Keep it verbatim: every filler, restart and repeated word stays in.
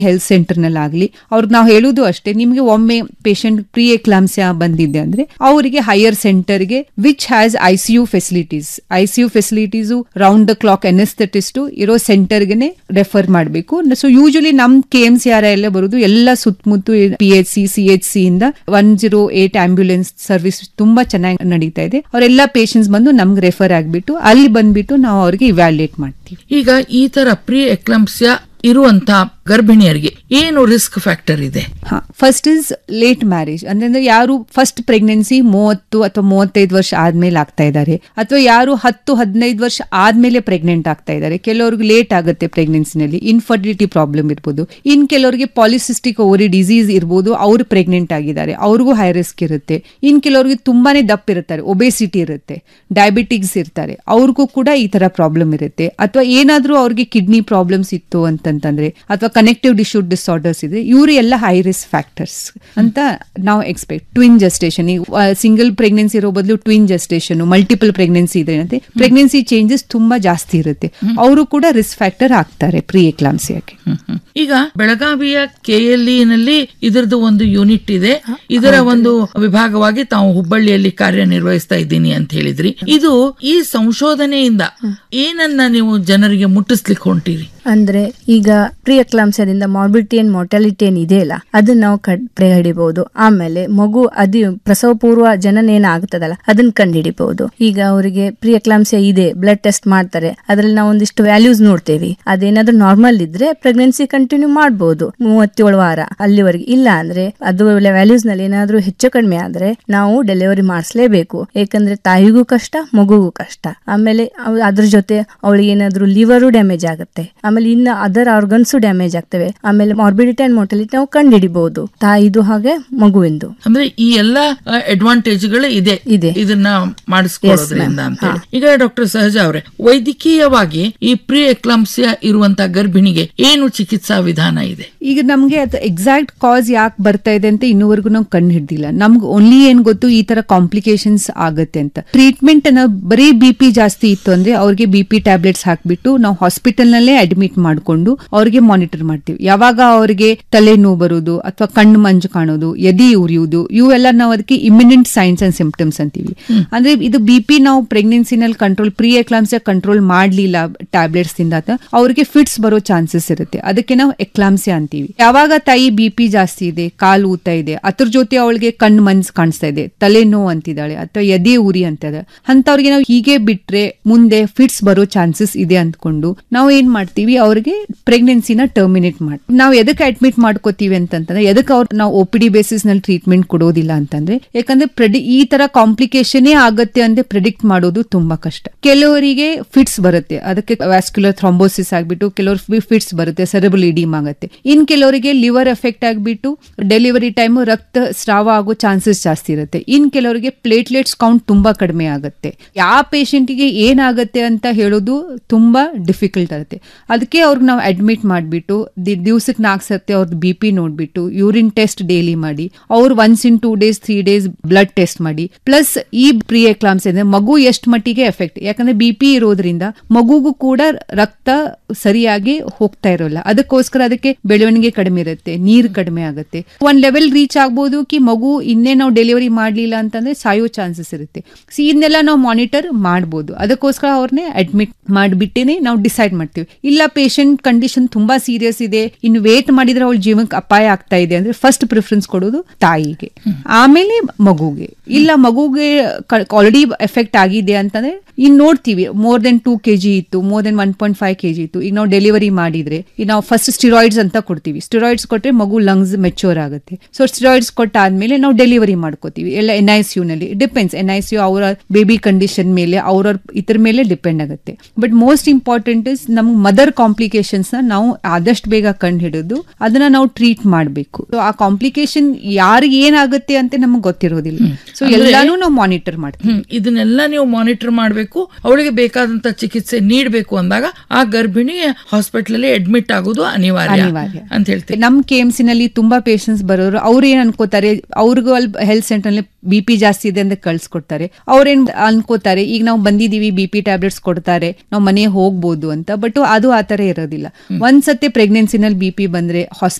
Health centre ನಲ್ಲಿ ಅವ್ರಿಗೆ ನಾವು ಹೇಳುದು ಅಷ್ಟೇ, ನಿಮ್ಗೆ ಒಮ್ಮೆ ಪೇಷಂಟ್ ಪ್ರೀ ಎಕ್ಲಾಂಪ್ಸಿಯಾ ಬಂದಿದೆ ಅಂದ್ರೆ ಅವರಿಗೆ ಹೈಯರ್ ಸೆಂಟರ್ಗೆ which has ICU facilities ICU facilities round the clock ಎನೆಸ್ಥೆಟಿಸ್ಟ್ ಇರೋ ಸೆಂಟರ್ಗೆ ರೆಫರ್ ಮಾಡಬೇಕು. ಸೊ ಯೂಶಲಿ ನಮ್ ಕೆ ಎಂ ಸಿ ಆರ್ ಎಲ್ಲ ಬರುದು ಎಲ್ಲ ಸುತ್ತಮುತ್ತ P H C C H C ಇಂದ one zero eight ambulance service ತುಂಬಾ ಚೆನ್ನಾಗಿ ನಡೀತಾ ಇದೆ. ಅವರೆಲ್ಲ ಪೇಷಂಟ್ಸ್ ಬಂದು ನಮ್ಗೆ ರೆಫರ್ ಆಗ್ಬಿಟ್ಟು ಅಲ್ಲಿ ಬಂದ್ಬಿಟ್ಟು ನಾವು ಅವ್ರಿಗೆ ಇವ್ಯಾಲ್ಯೂಯೇಟ್ ಮಾಡ್ತೀವಿ. ಈಗ ಈ ತರ ಪ್ರೀ ಎಕ್ಲಾಂಪ್ಸಿಯಾ ಇರುವಂತ ಗರ್ಭಿಣಿಯರಿಗೆ ಏನು ರಿಸ್ಕ್ ಫ್ಯಾಕ್ಟರ್ ಇದೆ? ಫಸ್ಟ್ ಇಸ್ ಲೇಟ್ ಮ್ಯಾರೇಜ್, ಅಂದ್ರೆ ಯಾರು ಫಸ್ಟ್ ಪ್ರೆಗ್ನೆನ್ಸಿ ಮೂವತ್ತು ಅಥವಾ ಮೂವತ್ತೈದು ವರ್ಷ ಆದ್ಮೇಲೆ ಆಗ್ತಾ ಇದ್ದಾರೆ, ಅಥವಾ ಯಾರು ಹತ್ತು ಹದಿನೈದು ವರ್ಷ ಆದ್ಮೇಲೆ ಪ್ರೆಗ್ನೆಂಟ್ ಆಗ್ತಾ ಇದ್ದಾರೆ. ಕೆಲವರಿಗೆ ಲೇಟ್ ಆಗುತ್ತೆ ಪ್ರೆಗ್ನೆನ್ಸಿನಲ್ಲಿ, ಇನ್ಫರ್ಟಿಲಿಟಿ ಪ್ರಾಬ್ಲಮ್ ಇರ್ಬೋದು. ಇನ್ ಕೆಲವರಿಗೆ ಪಾಲಿಸಿಸ್ಟಿಕ್ ಓವರಿ ಡಿಸೀಸ್ ಇರ್ಬೋದು, ಅವರು ಪ್ರೆಗ್ನೆಂಟ್ ಆಗಿದ್ದಾರೆ, ಅವ್ರಿಗೂ ಹೈ ರಿಸ್ಕ್ ಇರುತ್ತೆ. ಇನ್ ಕೆಲವರಿಗೆ ತುಂಬಾನೇ ದಪ್ಪ ಇರ್ತಾರೆ, ಒಬೆಸಿಟಿ ಇರುತ್ತೆ, ಡಯಾಬಿಟಿಕ್ಸ್ ಇರ್ತಾರೆ, ಅವ್ರಿಗೂ ಕೂಡ ಈ ತರ ಪ್ರಾಬ್ಲಮ್ ಇರುತ್ತೆ. ಅಥವಾ ಏನಾದ್ರೂ ಅವ್ರಿಗೆ ಕಿಡ್ನಿ ಪ್ರಾಬ್ಲಮ್ಸ್ ಇತ್ತು ಅಂತಂತಂದ್ರೆ, ಅಥವಾ ಕನೆಕ್ಟಿವ್ ಟಿಶ್ಯೂ ಡಿಸಾರ್ಡರ್ಸ್ ಇದೆ, ಇವರು ಎಲ್ಲ ಹೈ ರಿಸ್ಕ್ ಫ್ಯಾಕ್ಟರ್ಸ್ ಅಂತ ನಾವು expect. Twin gestation, single pregnancy ಇರೋ ಬದಲು ಟ್ವಿನ್ ಜಸ್ಟೇಷನ್, ಮಲ್ಟಿಪಲ್ ಪ್ರೆಗ್ನೆನ್ಸಿ ಇದೆ ಅಂತೆ ಪ್ರೆಗ್ನೆನ್ಸಿ ಚೇಂಜಸ್ ತುಂಬಾ ಜಾಸ್ತಿ ಇರುತ್ತೆ, ಅವರು ಕೂಡ ರಿಸ್ಕ್ ಫ್ಯಾಕ್ಟರ್ ಆಗ್ತಾರೆ ಪ್ರೀ ಎಕ್ಲಾಂಪ್ಸಿಯಾಗೆ. ಈಗ ಬೆಳಗಾವಿಯ ಕೆಎಲ್ಇ ನಲ್ಲಿ ಇದರದ್ದು ಒಂದು ಯೂನಿಟ್ ಇದೆ, ಇದರ ಒಂದು ವಿಭಾಗವಾಗಿ ತಾವು ಹುಬ್ಬಳ್ಳಿಯಲ್ಲಿ ಕಾರ್ಯನಿರ್ವಹಿಸ್ತಾ ಇದ್ದೀನಿ ಅಂತ ಹೇಳಿದ್ರಿ. ಇದು ಈ ಸಂಶೋಧನೆಯಿಂದ ಏನನ್ನ ನೀವು ಜನರಿಗೆ ಮುಟ್ಟಿಸ್ಲಿಕ್ಕೆ ಹೊಂಟಿರಿ? ಅಂದ್ರೆ ಈಗ ಪ್ರೀ ಎಕ್ಲಾಂಪ್ಸಿಯಾದಿಂದ ಮಾರ್ಬಿಲಿಟಿ ಅಂಡ್ ಮಾರ್ಟಾಲಿಟಿ ಏನ್ ಇದೆಯಲ್ಲ ಅದನ್ನ ನಾವು ಕಡೆ ಹಿಡಿಬಹುದು. ಆಮೇಲೆ ಮಗು ಅದು ಪ್ರಸವ ಪೂರ್ವ ಜನನ ಏನ ಆಗ್ತದಲ್ಲ ಅದನ್ನ ಕಂಡು ಹಿಡಿಬಹುದು. ಈಗ ಅವರಿಗೆ ಪ್ರೀ ಎಕ್ಲಾಂಪ್ಸಿಯಾ ಇದೆ, ಬ್ಲಡ್ ಟೆಸ್ಟ್ ಮಾಡ್ತಾರೆ, ಅದ್ರಲ್ಲಿ ನಾವು ಒಂದಿಷ್ಟು ವ್ಯಾಲ್ಯೂಸ್ ನೋಡ್ತೇವೆ. ಅದೇನಾದ್ರೂ ನಾರ್ಮಲ್ ಇದ್ರೆ ಪ್ರೆಗ್ನೆನ್ಸಿ ಕಂಟಿನ್ಯೂ ಮಾಡಬಹುದು ಮೂವತ್ತೇಳು ವಾರ ಅಲ್ಲಿವರೆಗೆ. ಇಲ್ಲ ಅಂದ್ರೆ ಅದು ವ್ಯಾಲ್ಯೂಸ್ ನಲ್ಲಿ ಏನಾದ್ರೂ ಹೆಚ್ಚು ಕಡಿಮೆ ಆದ್ರೆ ನಾವು ಡೆಲಿವರಿ ಮಾಡಿಸ್ಲೇಬೇಕು. ಯಾಕಂದ್ರೆ ತಾಯಿಗೂ ಕಷ್ಟ, ಮಗುಗೂ ಕಷ್ಟ. ಆಮೇಲೆ ಅದ್ರ ಜೊತೆ ಅವಳಿಗೆ ಏನಾದ್ರೂ ಲಿವರು ಡ್ಯಾಮೇಜ್ ಆಗುತ್ತೆ, ಆಮೇಲೆ ಇನ್ನ ಅದರ್ ಆರ್ಗನ್ಸ್ ಡ್ಯಾಮೇಜ್ ಆಗ್ತವೆ. ಆಮೇಲೆ ಮಾರ್ಬಿಡಿಟಿ ಅಂಡ್ ಮಾರ್ಟಾಲಿಟಿ ನಾವು ಕಂಡು ಹಿಡಿಬಹುದು, ತಾಯಿದು ಹಾಗೆ ಮಗುವಿಂದು. ಅಂದ್ರೆ ಈ ಎಲ್ಲಾ ಅಡ್ವಾಂಟೇಜ್ ಗಳು ಇದೆ ಇದೆ ಇದನ್ನ ಮಾಡಿಸ್ಕೊಳ್ಳೋದ್ರಿಂದ ಅಂತ ಹೇಳಿ. ಈಗ ಡಾಕ್ಟರ್ ಸಹಜಾ ಅವರೇ, ವೈದ್ಯಕೀಯವಾಗಿ ಈ ಪ್ರೀ ಎಕ್ಲಾಂಪ್ಸಿಯಾ ಇರುವಂತ ಗರ್ಭಿಣಿಗೆ ಏನು ಚಿಕಿತ್ಸಾ ವಿಧಾನ ಇದೆ? ಈಗ ನಮ್ಗೆ ಅದು ಎಕ್ಸಾಕ್ಟ್ ಕಾಸ್ ಯಾಕೆ ಬರ್ತಾ ಇದೆ ಅಂತ ಇನ್ನೂವರೆಗೂ ನಾವು ಕಂಡು ಹಿಡಿದಿಲ್ಲ. ನಮ್ಗೆ ಓನ್ಲಿ ಏನ್ ಗೊತ್ತು ಈ ತರ ಕಾಂಪ್ಲಿಕೇಶನ್ಸ್ ಆಗುತ್ತೆ ಅಂತ. ಟ್ರೀಟ್ಮೆಂಟ್ ಅನ್ನ ಬರೀ ಬಿ ಪಿ ಜಾಸ್ತಿ ಇತ್ತು ಅಂದ್ರೆ ಅವ್ರಿಗೆ ಬಿ ಪಿ ಟ್ಯಾಬ್ಲೆಟ್ಸ್ ಹಾಕ್ಬಿಟ್ಟು ನಾವು ಹಾಸ್ಪಿಟಲ್ ನಲ್ಲೇ ಅಡ್ಮಿಟ್ ಮಾಡ್ಕೊಂಡು ಅವ್ರಿಗೆ ಮಾನಿಟರ್ ಮಾಡ್ತೀವಿ. ಯಾವಾಗ ಅವ್ರಿಗೆ ತಲೆ ನೋವು ಬರುವುದು ಅಥವಾ ಕಣ್ಣು ಮಂಜು ಕಾಣೋದು, ಎದೆ ಉರಿಯುವುದು, ಇವೆಲ್ಲ ನಾವು ಅದಕ್ಕೆ ಇಮಿನೆಂಟ್ ಸೈನ್ಸ್ ಅಂಡ್ ಸಿಂಪ್ಟಮ್ಸ್ ಅಂತೀವಿ. ಅಂದ್ರೆ ಇದು ಬಿ ಪಿ ನಾವು ಪ್ರೆಗ್ನೆನ್ಸಿನಲ್ಲಿ ಕಂಟ್ರೋಲ್, ಪ್ರೀ ಎಕ್ಲಾಂಪ್ಸಿಯಾ ಕಂಟ್ರೋಲ್ ಮಾಡ್ಲಿಲ್ಲ ಟ್ಯಾಬ್ಲೆಟ್ಸ್ ಇಂದ ಅವ್ರಿಗೆ ಫಿಟ್ಸ್ ಬರೋ ಚಾನ್ಸಸ್ ಇರುತ್ತೆ, ಅದಕ್ಕೆ ನಾವು ಎಕ್ಲಾಂಪ್ಸಿಯಾ ಅಂತೀವಿ. ಯಾವಾಗ ತಾಯಿ ಬಿ ಪಿ ಜಾಸ್ತಿ ಇದೆ, ಕಾಲು ಊತ ಇದೆ, ಅದ್ರ ಜೊತೆ ಅವಳಿಗೆ ಕಣ್ಣು ಮಂಜ್ ಕಾಣಿಸ್ತಾ ಇದೆ, ತಲೆ ನೋವು ಅಂತಿದ್ದಾಳೆ ಅಥವಾ ಎದೆ ಉರಿ ಅಂತದ, ಅಂತವ್ರಿಗೆ ನಾವು ಹೀಗೆ ಬಿಟ್ರೆ ಮುಂದೆ ಫಿಟ್ಸ್ ಬರೋ ಚಾನ್ಸಸ್ ಇದೆ ಅಂದ್ಕೊಂಡು ನಾವು ಏನ್ ಮಾಡ್ತೀವಿ, ಅವ್ರಿಗೆ ಪ್ರೆಗ್ನೆನ್ಸಿನ ಟರ್ಮಿನೇಟ್ ಮಾಡಿ ನಾವು ಎದಕ್ಕೆ ಅಡ್ಮಿಟ್ ಮಾಡ್ಕೋತೀವಿ ಅಂತಂದ್ರೆ, ಎದಕ್ಕೆ ಅವ್ರು ನಾವು ಒ ಪಿ ಡಿ ಬೇಸಿಸ್ ನಲ್ಲಿ ಟ್ರೀಟ್ಮೆಂಟ್ ಕೊಡೋದಿಲ್ಲ ಅಂತಂದ್ರೆ, ಯಾಕಂದ್ರೆ ಪ್ರೆಡಿ ಈ ತರ ಕಾಂಪ್ಲಿಕೇಶನ್ ಆಗುತ್ತೆ ಅಂತ ಪ್ರೆಡಿಕ್ಟ್ ಮಾಡೋದು ತುಂಬಾ ಕಷ್ಟ. ಕೆಲವರಿಗೆ ಫಿಟ್ಸ್ ಬರುತ್ತೆ, ಅದಕ್ಕೆ ವ್ಯಾಸ್ಕ್ಯುಲರ್ ಥ್ರಾಂಬೋಸಿಸ್ ಆಗ್ಬಿಟ್ಟು ಕೆಲವರು ಫಿಟ್ಸ್ ಬರುತ್ತೆ, ಸೆರೆಬ್ರಲ್ ಇಡೀಮ್ ಆಗುತ್ತೆ. ಇನ್ ಕೆಲವರಿಗೆ ಲಿವರ್ ಎಫೆಕ್ಟ್ ಆಗ್ಬಿಟ್ಟು ಡೆಲಿವರಿ ಟೈಮ್ ರಕ್ತ ಸ್ರಾವ ಆಗೋ ಚಾನ್ಸಸ್ ಜಾಸ್ತಿ ಇರುತ್ತೆ. ಇನ್ ಕೆಲವರಿಗೆ ಪ್ಲೇಟ್ಲೆಟ್ಸ್ ಕೌಂಟ್ ತುಂಬಾ ಕಡಿಮೆ ಆಗುತ್ತೆ. ಯಾವ ಪೇಷಂಟ್ಗೆ ಏನಾಗುತ್ತೆ ಅಂತ ಹೇಳೋದು ತುಂಬಾ ಡಿಫಿಕಲ್ಟ್ ಆಗುತ್ತೆ. ಅದಕ್ಕೆ ಅವ್ರಿಗೆ ನಾವು ಅಡ್ಮಿಟ್ ಮಾಡಿಬಿಟ್ಟು ದಿವ್ಸಕ್ಕೆ ನಾಲ್ಕು ಸರ್ತಿ ಅವ್ರದ್ದು ಬಿ ಪಿ ನೋಡ್ಬಿಟ್ಟು ಯೂರಿನ್ ಟೆಸ್ಟ್ ಡೈಲಿ ಮಾಡಿ, ಅವ್ರು once in two days three days blood test ಮಾಡಿ, ಪ್ಲಸ್ ಈ ಪ್ರೀ ಎಕ್ಲಾಂಪ್ಸಿಯಾ ಅಂದ್ರೆ ಮಗು ಎಷ್ಟು ಮಟ್ಟಿಗೆ ಎಫೆಕ್ಟ್, ಯಾಕಂದ್ರೆ ಬಿ ಪಿ ಇರೋದ್ರಿಂದ ಮಗುಗೂ ಕೂಡ ರಕ್ತ ಸರಿಯಾಗಿ ಹೋಗ್ತಾ ಇರೋಲ್ಲ, ಅದಕ್ಕೋಸ್ಕರ ಅದಕ್ಕೆ ಬೆಳವಣಿಗೆ ಕಡಿಮೆ ಇರುತ್ತೆ, ನೀರು ಕಡಿಮೆ ಆಗುತ್ತೆ. ಒಂದ್ ಲೆವೆಲ್ ರೀಚ್ ಆಗ್ಬೋದು ಕಿ ಮಗು ಇನ್ನೇ ನಾವು ಡೆಲಿವರಿ ಮಾಡ್ಲಿಲ್ಲ ಅಂತಂದ್ರೆ ಸಾಯೋ ಚಾನ್ಸಸ್ ಇರುತ್ತೆ. ಸಿ ಇದನ್ನೆಲ್ಲ ನಾವು ಮಾನಿಟರ್ ಮಾಡ್ಬೋದು, ಅದಕ್ಕೋಸ್ಕರ ಅವ್ರನ್ನೇ ಅಡ್ಮಿಟ್ ಮಾಡಿಬಿಟ್ಟೇನೆ ನಾವು ಡಿಸೈಡ್ ಮಾಡ್ತೀವಿ. ಇಲ್ಲ ಪೇಷಂಟ್ ಕಂಡೀಷನ್ ತುಂಬಾ ಸೀರಿಯಸ್ ಇದೆ, ಇನ್ನು ವೇಟ್ ಮಾಡಿದ್ರೆ ಅವಳ ಜೀವನಕ್ಕೆ ಅಪಾಯ ಆಗ್ತಾ ಇದೆ ಅಂದ್ರೆ ಫಸ್ಟ್ ಪ್ರಿಫರೆನ್ಸ್ ಕೊಡೋದು ತಾಯಿಗೆ, ಆಮೇಲೆ ಮಗುಗೆ. ಇಲ್ಲ ಮಗುಗೆ ಆಲ್ರೆಡಿ ಎಫೆಕ್ಟ್ ಆಗಿದೆ ಅಂತಂದ್ರೆ ಇನ್ ನೋಡ್ತೀವಿ, ಮೋರ್ ದೆನ್ ಟೂ ಕೆಜಿ ಇತ್ತು, more than one point five KG ಇತ್ತು, ಈಗ ನಾವು ಡೆಲಿವರಿ ಮಾಡಿದ್ರೆ ಈಗ ನಾವು ಫಸ್ಟ್ ಸ್ಟಿರಾಯ್ಡ್ಸ್ ಅಂತ ಕೊಡ್ತೀವಿ. ಸ್ಟಿರಾಯ್ಡ್ಸ್ ಕೊಟ್ರೆ ಮಗು ಲಂಗ್ಸ್ ಮೆಚೂರ್ ಆಗುತ್ತೆ. ಸೊ ಸ್ಟಿರಾಯ್ಡ್ಸ್ ಕೊಟ್ಟಾದ್ಮೇಲೆ ನಾವು ಡೆಲಿವರಿ ಮಾಡ್ಕೋತೀವಿ. ಎಲ್ಲ ಎನ್ ಐ ಸಿ ಯು ನಲ್ಲಿ depends, N I C you ಅವರ ಬೇಬಿ ಕಂಡೀಷನ್ ಮೇಲೆ ಅವ್ರವ್ರ ಇದ್ರ ಮೇಲೆ ಡಿಪೆಂಡ್ ಆಗುತ್ತೆ. ಬಟ್ ಮೋಸ್ಟ್ ಇಂಪಾರ್ಟೆಂಟ್ ಇಸ್ ನಮ್ಗೆ ಮದರ್ ಕಾಂಪ್ಲಿಕೇಶನ್ಸ್ ನ ನಾವು ಆದಷ್ಟು ಬೇಗ ಕಂಡು ಹಿಡಿದು ಅದನ್ನ ನಾವು ಟ್ರೀಟ್ ಮಾಡಬೇಕು. ಆ ಕಾಂಪ್ಲಿಕೇಶನ್ ಯಾರಿಗೆ ಏನಾಗುತ್ತೆ ಅಂತ ನಮ್ಗೆ ಗೊತ್ತಿರೋದಿಲ್ಲ. ಸೊ ಎಲ್ಲಾನು ನಾವು ಮಾನಿಟರ್ ಮಾಡ್ತೀವಿ. ಇದನ್ನೆಲ್ಲ ನೀವು ಮಾನಿಟರ್ ಮಾಡಬೇಕು, ಅವಳಿಗೆ ಬೇಕಾದಂತ ಚಿಕಿತ್ಸೆ ನೀಡಬೇಕು ಅಂದಾಗ ಆ ಗರ್ಭಿಣಿ ಹಾಸ್ಪಿಟಲ್ ಅಲ್ಲಿ ಅಡ್ಮಿಟ್ ಆಗೋದು ಅನಿವಾರ್ಯ ಅಂತ ಹೇಳ್ತೀವಿ. ನಮ್ ಕೆ ಎಂ ಸಿ ನಲ್ಲಿ ತುಂಬಾ ಪೇಷಂಟ್ಸ್ ಬರೋರು ಅವ್ರು ಏನ್ ಅನ್ಕೋತಾರೆ, ಅವ್ರಿಗೂ ಅಲ್ಲಿ ಹೆಲ್ತ್ ಸೆಂಟರ್ ನಲ್ಲಿ ಬಿ ಪಿ ಜಾಸ್ತಿ ಇದೆ ಅಂತ ಕಳ್ಸಿಕೊಡ್ತಾರೆ. ಅವ್ರೇನ್ ಅನ್ಕೋತಾರೆ, ಈಗ ನಾವು ಬಂದಿದೀವಿ ಬಿ ಪಿ ಟ್ಯಾಬ್ಲೆಟ್ಸ್ ಕೊಡ್ತಾರೆ ನಾವು ಮನೆ ಹೋಗ್ಬೋದು ಅಂತ. ಬಟ್ ಅದು ಆತರ ಇರೋದಿಲ್ಲ. ಒಂದ್ಸತಿ ಪ್ರೆಗ್ನೆನ್ಸಿನಲ್ಲಿ ಬಿ ಪಿ ಬಂದ್ರೆ